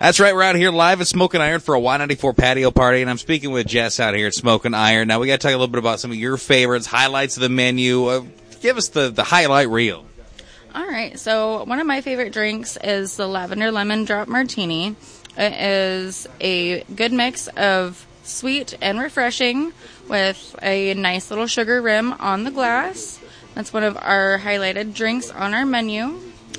That's right. We're out here live at Smoking Iron for a Y94 patio party, and I'm speaking with Jess out here at Smoking Iron. Now, we got to talk a little bit about some of your favorites, highlights of the menu. Give us the highlight reel. All right. So one of my favorite drinks is the Lavender Lemon Drop Martini. It is a good mix of sweet and refreshing with a nice little sugar rim on the glass. That's one of our highlighted drinks on our menu.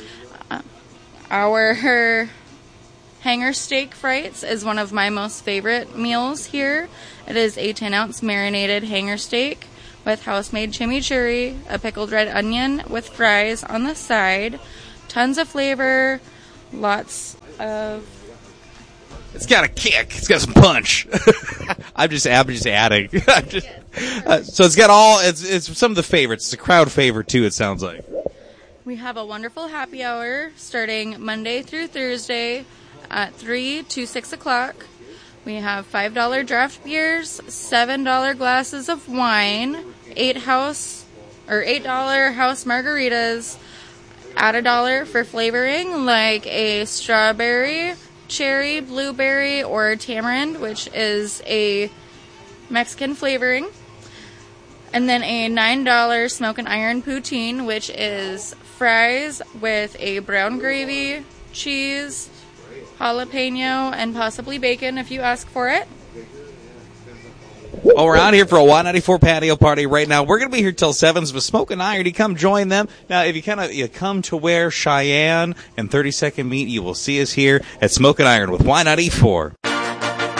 Our hanger steak frites is one of my most favorite meals here. It is a 10-ounce marinated hanger steak with house-made chimichurri, a pickled red onion with fries on the side, tons of flavor, lots of... It's got a kick. It's got some punch. I'm just adding. So it's got all. It's some of the favorites. It's a crowd favorite too. It sounds like. We have a wonderful happy hour starting Monday through Thursday at 3 to 6 o'clock. We have $5 draft beers, $7 glasses of wine, $8 house margaritas, add $1 for flavoring like a strawberry, cherry, blueberry, or tamarind, which is a Mexican flavoring. And then a $9 Smoking Iron poutine, which is fries with a brown gravy, cheese, jalapeno, and possibly bacon if you ask for it. Well, we're out here for a Y94 patio party right now. We're going to be here till 7, so Smoking Iron, you come join them. Now, if you come to where Cheyenne and 32nd meet, you will see us here at Smoking Iron with Y94.